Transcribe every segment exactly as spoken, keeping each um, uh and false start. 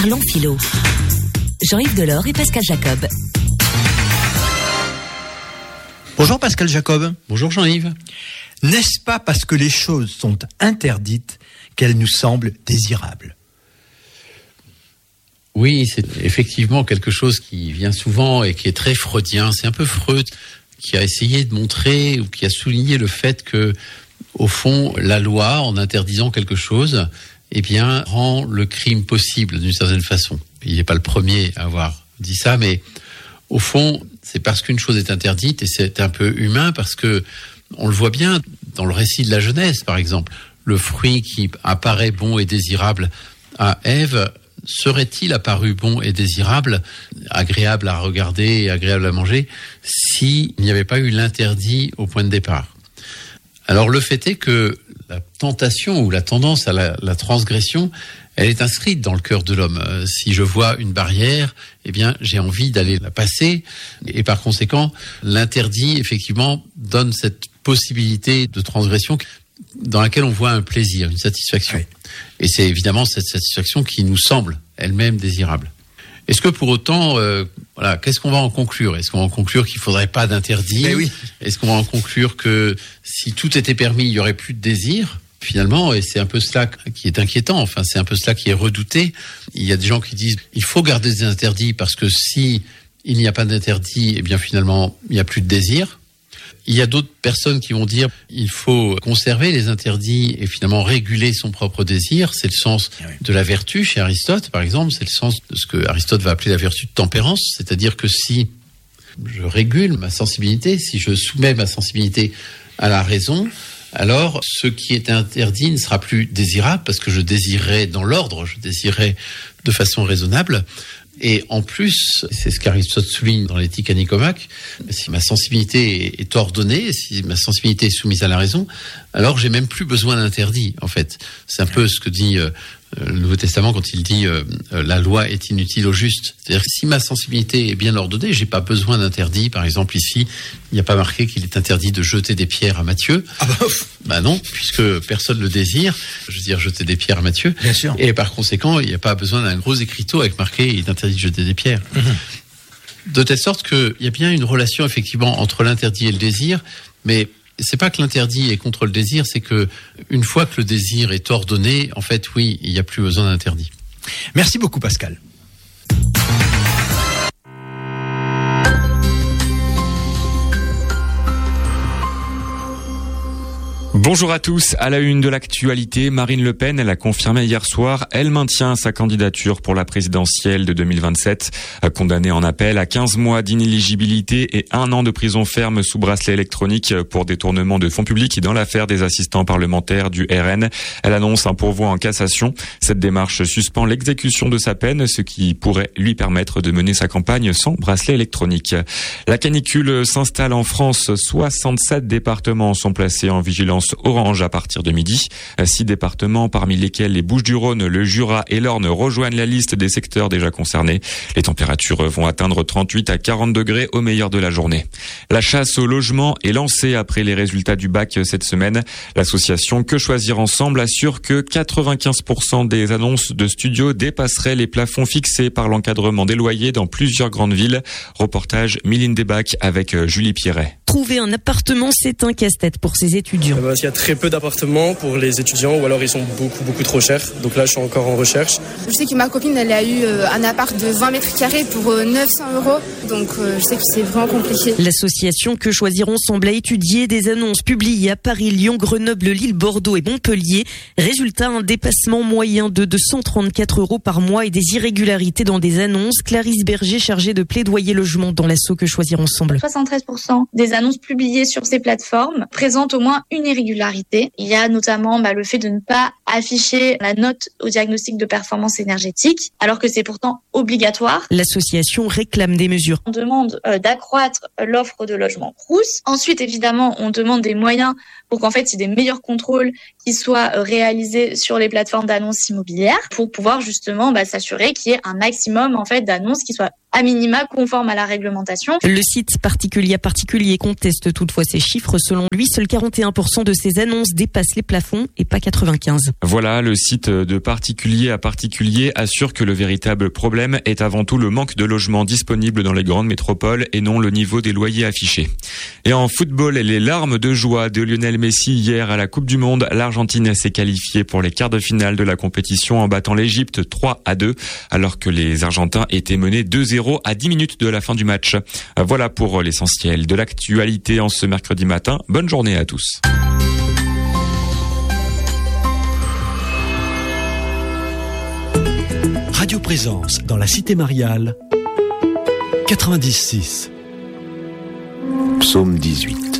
Parlons philo. Jean-Yves Delors et Pascal Jacob. Bonjour Pascal Jacob. Bonjour Jean-Yves. N'est-ce pas parce que les choses sont interdites qu'elles nous semblent désirables ? Oui, c'est effectivement quelque chose qui vient souvent et qui est très freudien. C'est un peu Freud qui a essayé de montrer ou qui a souligné le fait que, au fond, la loi, en interdisant quelque chose, eh bien, rend le crime possible d'une certaine façon. Il n'est pas le premier à avoir dit ça, mais au fond, c'est parce qu'une chose est interdite, et c'est un peu humain, parce que on le voit bien dans le récit de la Genèse, par exemple. Le fruit qui apparaît bon et désirable à Ève, serait-il apparu bon et désirable, agréable à regarder et agréable à manger, s'il n'y avait pas eu l'interdit au point de départ ? Alors le fait est que la tentation ou la tendance à la, la transgression, elle est inscrite dans le cœur de l'homme. Euh, si je vois une barrière, eh bien, j'ai envie d'aller la passer. Et par conséquent, l'interdit, effectivement, donne cette possibilité de transgression dans laquelle on voit un plaisir, une satisfaction. Oui. Et c'est évidemment cette satisfaction qui nous semble elle-même désirable. Est-ce que pour autant, euh, voilà, qu'est-ce qu'on va en conclure ? Est-ce qu'on va en conclure qu'il ne faudrait pas d'interdit ? Oui. Est-ce qu'on va en conclure que si tout était permis, il n'y aurait plus de désir ? Finalement, et c'est un peu cela qui est inquiétant, enfin c'est un peu cela qui est redouté. Il y a des gens qui disent il faut garder des interdits parce que si il n'y a pas d'interdit, eh bien finalement il n'y a plus de désir. Il y a d'autres personnes qui vont dire il faut conserver les interdits et finalement réguler son propre désir. C'est le sens de la vertu chez Aristote, par exemple. C'est le sens de ce que Aristote va appeler la vertu de tempérance. C'est-à-dire que si je régule ma sensibilité, si je soumets ma sensibilité à la raison, alors ce qui est interdit ne sera plus désirable parce que je désirerai dans l'ordre, je désirerai de façon raisonnable. Et en plus, c'est ce qu'Aristote souligne dans l'éthique à Nicomaque, si ma sensibilité est ordonnée, si ma sensibilité est soumise à la raison, alors j'ai même plus besoin d'interdit, en fait. C'est un peu ce que dit euh, le Nouveau Testament quand il dit euh, « la loi est inutile au juste ». C'est-à-dire que si ma sensibilité est bien ordonnée, j'ai pas besoin d'interdit. Par exemple, ici, il n'y a pas marqué qu'il est interdit de jeter des pierres à Matthieu. Ah bah, bah non, puisque personne le désire. Je veux dire, jeter des pierres à Matthieu. Bien sûr. Et par conséquent, il n'y a pas besoin d'un gros écriteau avec marqué « il est interdit de jeter des pierres mmh. ». De telle sorte qu'il y a bien une relation, effectivement, entre l'interdit et le désir, mais c'est pas que l'interdit est contre le désir, c'est que une fois que le désir est ordonné, en fait, oui, il n'y a plus besoin d'interdit. Merci beaucoup, Pascal. Bonjour à tous. À la une de l'actualité, Marine Le Pen, elle a confirmé hier soir, elle maintient sa candidature pour la présidentielle de deux mille vingt-sept. Condamnée en appel à quinze mois d'inéligibilité et un an de prison ferme sous bracelet électronique pour détournement de fonds publics dans l'affaire des assistants parlementaires du R N. Elle annonce un pourvoi en cassation. Cette démarche suspend l'exécution de sa peine, ce qui pourrait lui permettre de mener sa campagne sans bracelet électronique. La canicule s'installe en France. soixante-sept départements sont placés en vigilance orange à partir de midi. Six départements, parmi lesquels les Bouches-du-Rhône, le Jura et l'Orne, rejoignent la liste des secteurs déjà concernés. Les températures vont atteindre trente-huit à quarante degrés au meilleur de la journée. La chasse au logement est lancée après les résultats du bac cette semaine. L'association Que Choisir Ensemble assure que quatre-vingt-quinze pour cent des annonces de studios dépasseraient les plafonds fixés par l'encadrement des loyers dans plusieurs grandes villes. Reportage Mylène Desbacs avec Julie Pierret. Trouver un appartement, c'est un casse-tête pour ces étudiants. Parce qu'il y a très peu d'appartements pour les étudiants ou alors ils sont beaucoup beaucoup trop chers. Donc là je suis encore en recherche. Je sais que ma copine elle a eu un appart de vingt mètres carrés pour neuf cents euros. Donc je sais que c'est vraiment compliqué. L'association Que Choisir Ensemble a étudié des annonces publiées à Paris, Lyon, Grenoble, Lille, Bordeaux et Montpellier. Résultat, un dépassement moyen de deux cent trente-quatre euros par mois et des irrégularités dans des annonces. Clarisse Berger, chargée de plaidoyer logement dans l'asso Que Choisir Ensemble. soixante-treize pour cent des annonces publiées sur ces plateformes présentent au moins une irrégularité. Il y a notamment bah, le fait de ne pas afficher la note au diagnostic de performance énergétique, alors que c'est pourtant obligatoire. L'association réclame des mesures. On demande euh, d'accroître l'offre de logements Crous. Ensuite, évidemment, on demande des moyens pour qu'en fait, il y ait des meilleurs contrôles qui soient réalisés sur les plateformes d'annonces immobilières pour pouvoir justement bah, s'assurer qu'il y ait un maximum en fait d'annonces qui soient à minima conformes à la réglementation. Le site particulier à particulier conteste toutefois ces chiffres. Selon lui, seuls quarante et un pour cent de ces annonces dépassent les plafonds et pas quatre-vingt-quinze. Voilà, le site de particulier à particulier assure que le véritable problème est avant tout le manque de logements disponibles dans les grandes métropoles et non le niveau des loyers affichés. Et en football, les larmes de joie de Lionel Messi hier à la Coupe du Monde. L'Argentine s'est qualifiée pour les quarts de finale de la compétition en battant l'Égypte trois à deux, alors que les Argentins étaient menés deux zéro à dix minutes de la fin du match. Voilà pour l'essentiel de l'actualité en ce mercredi matin. Bonne journée à tous. Radio Présence dans la Cité Mariale, quatre-vingt-dix six. Psaume dix-huit.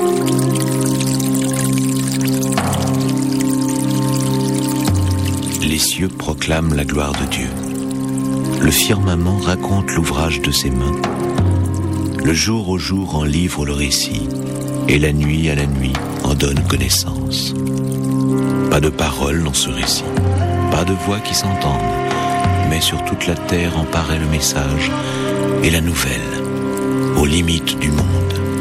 Les cieux proclament la gloire de Dieu. Le firmament raconte l'ouvrage de ses mains. Le jour au jour en livre le récit, et la nuit à la nuit en donne connaissance. Pas de parole dans ce récit, pas de voix qui s'entendent, mais sur toute la terre en paraît le message et la nouvelle, aux limites du monde.